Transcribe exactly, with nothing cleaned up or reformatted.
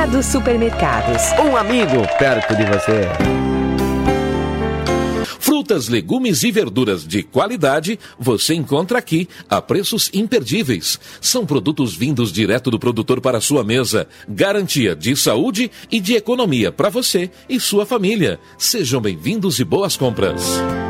Dos supermercados. Um amigo perto de você. Frutas, legumes e verduras de qualidade você encontra aqui a preços imperdíveis. São produtos vindos direto do produtor para a sua mesa. Garantia de saúde e de economia para você e sua família. Sejam bem-vindos e boas compras.